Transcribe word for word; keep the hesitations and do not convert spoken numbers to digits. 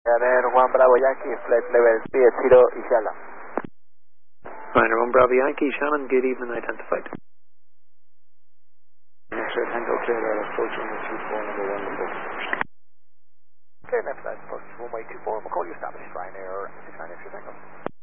Ryanair one Bravo Yankee, flight level three zero, Inshallah. Ryanair one Bravo Yankee, Shannon, good evening, identified. X-ray Tango clear air approach one way two four, number one, number Clear left side, approach one way two four, McCall, you established Ryanair six nine X-ray Tango.